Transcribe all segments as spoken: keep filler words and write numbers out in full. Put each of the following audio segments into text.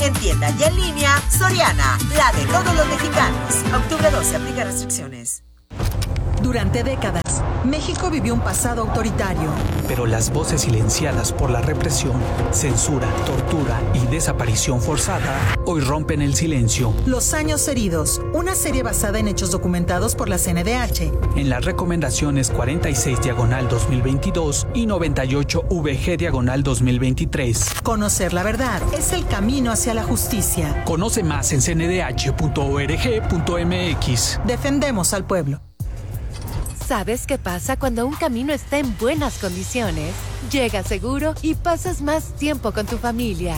En tienda y en línea, Soriana, la de todos los mexicanos. Octubre doce, aplica restricciones. Durante décadas, México vivió un pasado autoritario. Pero las voces silenciadas por la represión, censura, tortura y desaparición forzada hoy rompen el silencio. Los años heridos, una serie basada en hechos documentados por la C N D H. En las recomendaciones cuarenta y seis diagonal dos mil veintidós y noventa y ocho V G diagonal dos mil veintitrés. Conocer la verdad es el camino hacia la justicia. Conoce más en c n d h punto org punto m x. Defendemos al pueblo. ¿Sabes qué pasa cuando un camino está en buenas condiciones? Llegas seguro y pasas más tiempo con tu familia.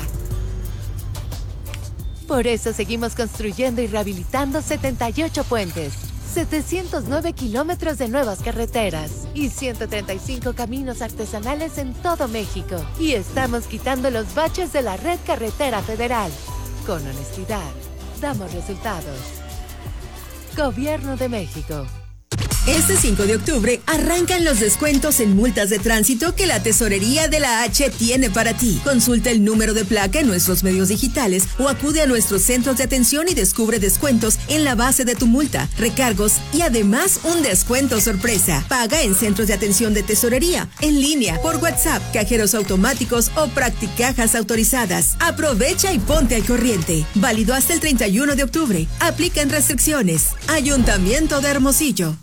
Por eso seguimos construyendo y rehabilitando setenta y ocho puentes, setecientos nueve kilómetros de nuevas carreteras y ciento treinta y cinco caminos artesanales en todo México. Y estamos quitando los baches de la red carretera federal. Con honestidad, damos resultados. Gobierno de México. Este cinco de octubre arrancan los descuentos en multas de tránsito que la Tesorería de la H tiene para ti. Consulta el número de placa en nuestros medios digitales o acude a nuestros centros de atención y descubre descuentos en la base de tu multa, recargos y además un descuento sorpresa. Paga en centros de atención de Tesorería, en línea, por WhatsApp, cajeros automáticos o practicajas autorizadas. Aprovecha y ponte al corriente. Válido hasta el treinta y uno de octubre. Aplican restricciones. Ayuntamiento de Hermosillo.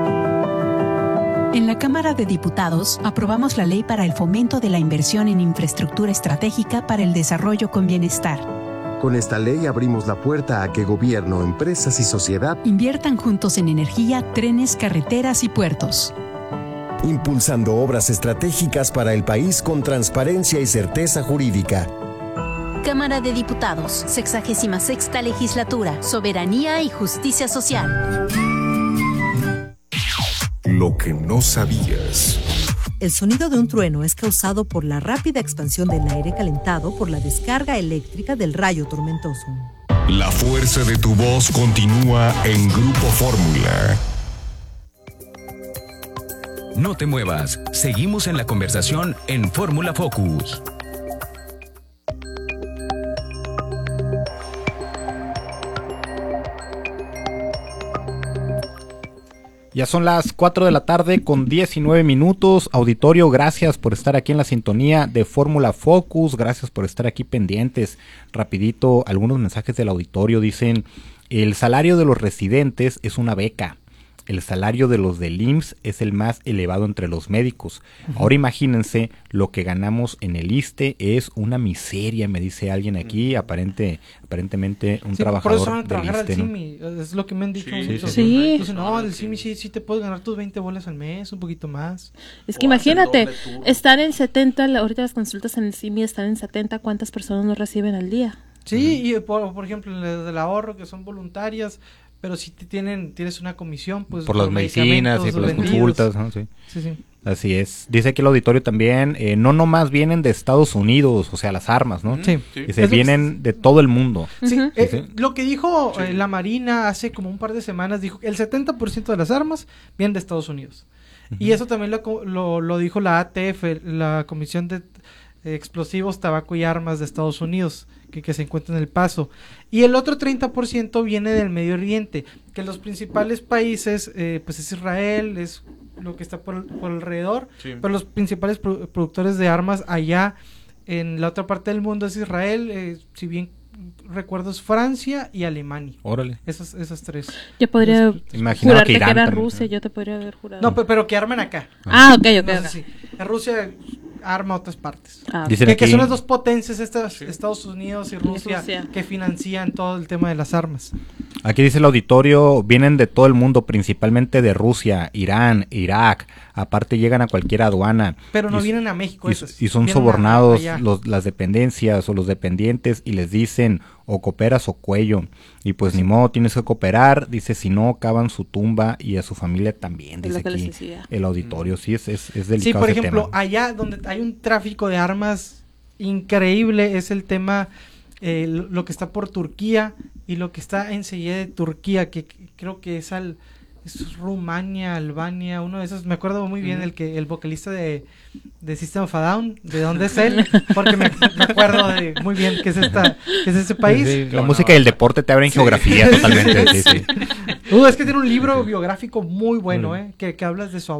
En la Cámara de Diputados aprobamos la ley para el fomento de la inversión en infraestructura estratégica para el desarrollo con bienestar. Con esta ley abrimos la puerta a que gobierno, empresas y sociedad inviertan juntos en energía, trenes, carreteras y puertos. Impulsando obras estratégicas para el país con transparencia y certeza jurídica. Cámara de Diputados, sexagésima sexta legislatura, soberanía y justicia social. Lo que no sabías. El sonido de un trueno es causado por la rápida expansión del aire calentado por la descarga eléctrica del rayo tormentoso. La fuerza de tu voz continúa en Grupo Fórmula. No te muevas, seguimos en la conversación en Fórmula Focus. Ya son las cuatro de la tarde con diecinueve minutos. Auditorio, gracias por estar aquí en la sintonía de Fórmula Focus. Gracias por estar aquí pendientes. Rapidito, algunos mensajes del auditorio dicen: el salario de los residentes es una beca. El salario de los del I M S S es el más elevado entre los médicos. Uh-huh. Ahora imagínense lo que ganamos en el ISSSTE, es una miseria, me dice alguien aquí, aparente, aparentemente un sí, trabajador por eso van a trabajar del ISSSTE, al CIMI, ¿no? Es lo que me han dicho. Sí, mucho. sí, sí. Entonces, no, el CIMI sí, sí te puedes ganar tus veinte bolas al mes, un poquito más. Es que o imagínate, estar en setenta, ahorita las consultas en el CIMI están en setenta, ¿cuántas personas nos reciben al día? Sí, uh-huh. y por, por ejemplo, las del ahorro, que son voluntarias, pero si te tienen, tienes una comisión, pues por las medicinas y por las consultas, ¿no? Sí. Sí, sí. Así es. Dice que el auditorio también, eh, no nomás vienen de Estados Unidos, o sea, las armas, ¿no? Sí. Y se vienen de todo el mundo. Sí, Uh-huh. eh, sí. Lo que dijo sí. eh, la Marina hace como un par de semanas, dijo que el setenta por ciento de las armas vienen de Estados Unidos. Uh-huh. Y eso también lo, lo, lo dijo la A T F, la Comisión de Explosivos, Tabaco y Armas de Estados Unidos, que, que se encuentra en El Paso. Y el otro treinta por ciento viene del Medio Oriente, que los principales países, eh, pues es Israel, es lo que está por, por alrededor, sí. Pero los principales pro- productores de armas allá en la otra parte del mundo es Israel, eh, si bien recuerdo es Francia y Alemania. Órale. Esas, esas tres. Yo podría Entonces, jurarte que, que era también, Rusia, ¿no? yo te podría haber jurado. No, pero, pero que armen acá. Ah, ok, ok. No okay. sé si. En Rusia arma otras partes. Ah, que, aquí, que son las dos potencias, estas, sí. Estados Unidos y Rusia, Rusia, que financian todo el tema de las armas. Aquí dice el auditorio, vienen de todo el mundo, principalmente de Rusia, Irán, Irak, aparte llegan a cualquier aduana. Pero no y, vienen a México y, esas. Y son vienen sobornados a, a los, las dependencias o los dependientes y les dicen o cooperas o cuello. Y pues sí. Ni modo, tienes que cooperar, dice, si no, cavan su tumba y a su familia también, dice aquí el auditorio. Sí, es, es, es delicado. Sí, por ese ejemplo, tema. Allá donde hay un tráfico de armas increíble es el tema, eh, lo, lo que está por Turquía y lo que está enseguida de Turquía, que, que creo que es al es Rumania, Albania, uno de esos, me acuerdo muy bien, mm. el que el vocalista de, de System of a Down, de dónde es él, porque me, me acuerdo de, muy bien que es esta, que es ese país. Sí, la no, música no, y el deporte te abren sí. geografía totalmente. Sí, sí. Uh, es que tiene un libro biográfico muy bueno, eh, que, que hablas de su